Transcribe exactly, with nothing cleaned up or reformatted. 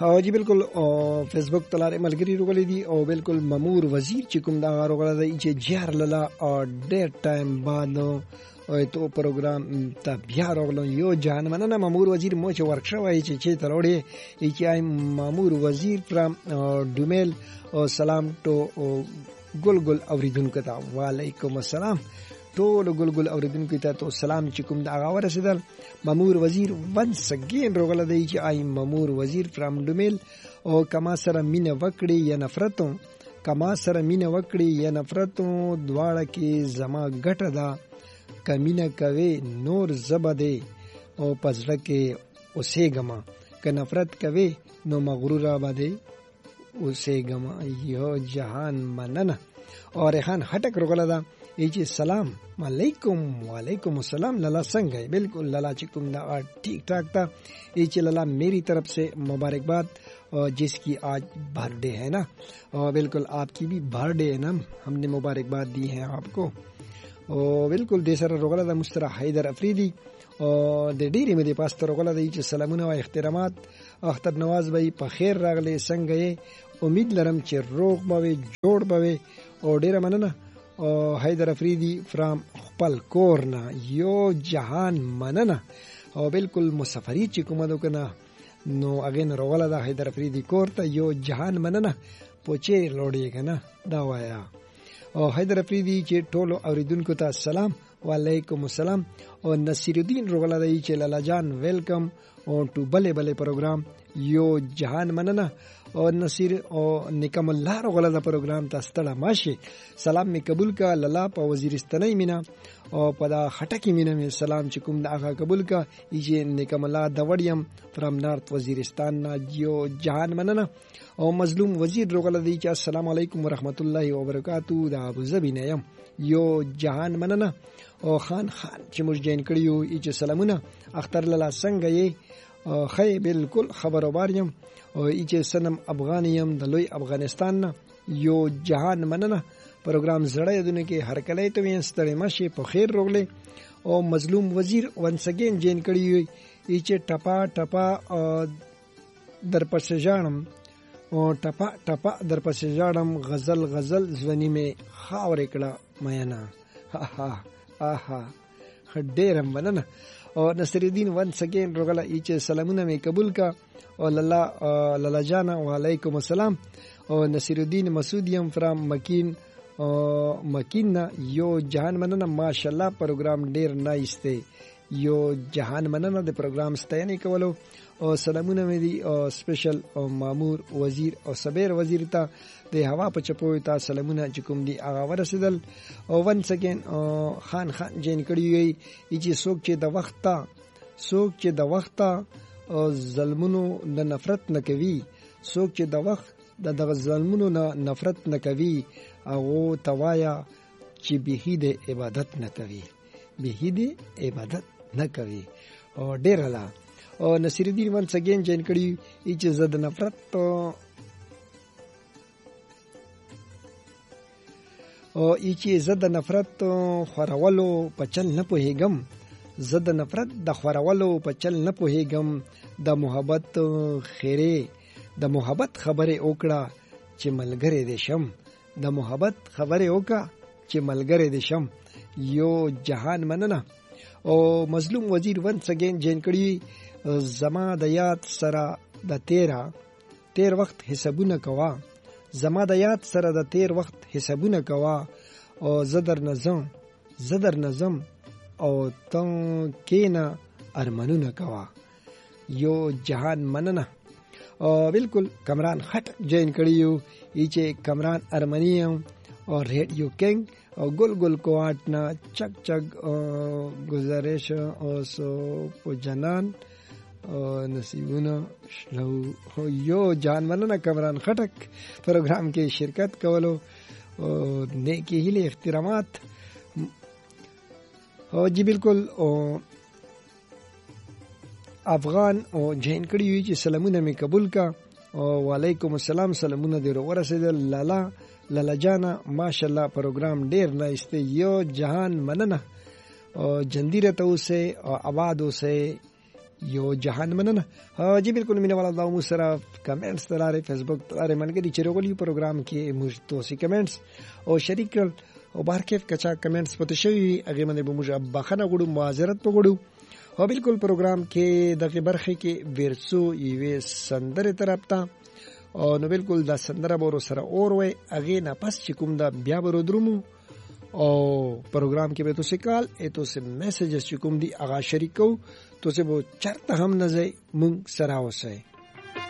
او جی بالکل او فیسبوک تلاره ملګری روغلی دي او بالکل مامور وزیر چې کوم دا روغله دی چې جهر لاله او ډیر ټایم بعد او تو پروګرام ته بیا روغلو یو جان مننه مامور وزیر مو چې ورک شوی چې چې تروړي چې اي مامور وزیر فرام ډومیل او سلام ټو ګل ګل اوریدونکو ته وعلیکم السلام ټول ګل ګل اوریدونکو ته تو سلام چې کوم دا غوړ رسیدل مامور وزیر ونس اگین روغله دی چې اي مامور وزیر فرام ډومیل او کما سره مینه وکړي یا نفرتو کما سره مینه وکړي یا نفرتو دواړه کې زما ګټه ده کمینه کوي نور زبده او پزړه کې اوسه غما ک نفرت کوي نو مغرور آباده اوسه غما یو جهان مننه اور خان هټک روغله دا ایچ سلام علیکم وعلیکم السلام لالا څنګه بالکل لالا چې کوم دا ٹھیک ٹھاک تھا ایچ لالا میری طرف سے مبارکباد جس کی آج برتھ ڈے ہے نا اور بالکل آپ کی بھی برتھ ڈے ہے نا ہم نے مبارکباد دی ہے آپ کو او بالکل د سره روغله د مستر حیدر افریدی او د ډیری مې د پاستر روغله د چې سلامونه او احترامات اختر نواز بھائی په خیر راغله څنګه یې امید لرم چې روغ به جوړ به او ډیره مننه او حیدر افریدی فرام خپل کورنا یو جهان مننه او بالکل مسافری چې کومه دوکنه نو اگین روغله د حیدر افریدی کورته یو جهان مننه پوچې لوړی کنه دا وایا او حیدر افریدی چې ټولو اوریدونکو ته سلام وعلیکم السلام او نصیر الدین روغله دی چې لالا جان ویلکم او ټو بلې بلې پروګرام یو جهان مننه او نصیر او نکم الله روغله دا پروګرام ته ستړه ماشي سلام می قبول کا لالا په وزیرستاني مینا او په دا خټکی مینا می سلام چې کوم دا هغه قبول کا چې نکم الله د وړیم فرام نارت وزیرستان نا یو جهان مننه او مظلوم وزیر روغله دی چې السلام علیکم ورحمت الله وبرکاتو دا ابو ظبی نه يم یو جهان مننه او خان خان چې موږ جین کړیو چې سلامونه اختر لالا څنګه یې خی بالکل خبر وباریم او چې سنم افغانیم د لوی افغانستان نه یو جهان مننه پروګرام زړه دونه کې هر کله ته وینستړې ماشي په خیر روغله او مظلوم وزیر ونس اگین جین کړیو چې ټپا ټپا در پسې ځانم او ټپا ټپا در پسې ځانم غزل غزل ځونی می خاور کړه مینا ها ها آها ډېر مننه او نصیر الدین ونس اگین روغله چې سلامونه می قبول کا او لالا لالا جانا وعلیکم السلام او نصیر الدین مسعودیم فرام مکین او مکین یو جهان مننه ماشاءالله پروګرام ډیر نایس دی یو جهان مننه د پروګرام ستاینه کولو او سلامونه مې دي او سپیشل او مامور وزیر او صبر وزیر ته د هوا په چپو ته سلامونه چې کوم دي هغه ورسېدل او ون سکن خان خان جین کړي وي چې څوک چې د وخت ته څوک چې د وخت ته او ظلمونو د نفرت نه کوي څوک چې د وخت د دغه ظلمونو نه نفرت نه کوي او توایا چې به د عبادت نه کوي به د عبادت نه کوي او ډیر لا او نصیر الدین ونس اگین جین کړي چې زد نفرت او چې زد نفرت خورولو په چل نه پوهیږم زد نفرت د خورولو په چل نه پوهیږم د محبت خیره د محبت خبره وکړه چې ملګری دې شم د محبت خبره وکړه چې ملګری دې شم یو جهان مننه او مظلوم وزیر ونس اگین جین کړي زما د یاد سره د تیرا تیر وخت حسابونه کوا زما د یاد سره د تیر وخت حسابونه کوا او زدر نظم زدر نظم او تم کینا ارمنونه کوا یو جهان مننه او بالکل کمران خټ جین کړیو چې کمران ارمنیم او ریډیو کینګ او ګل ګل کواتنا چک چک گزارش او سو په جنان او نصیبونه شلو یو جان مننه کمران خټک پروګرام کې شرکت کولو او نیکی هیله احترامات او جی بالکل او افغان او جین کړي وي چې سلامونه می قبول کا او وعلیکم السلام سلامونه دې ورسېدل لالا لالا جانا ماشاءالله پروګرام ډیر نایس دی یو جهان مننه او جندیره ته اوسه او آباد اوسه یو جهان مننه. جی بالکل مینه والا دا مو سره کمنټس تلاره فیسبوک تلاره ملګری چې رغلی پروګرام کې موږ توسي کمنټس او شریک او بهر کیف کچا کمنټس پته شوی هغه باندې به موږ بخنه غوړو معذرت وغوړو. او بالکل پروګرام کې دغه برخه کې ورسو یوې سندره طرف ته او نو بالکل دا سندره بورو سره اور وای هغه نه پس چې کوم دا بیا ورو درمو او پروګرام کې به تاسو کال اته سه میسجز چې کوم دی هغه شریکو تاسو به چرته هم نه ځای مونږ سره اوسئ.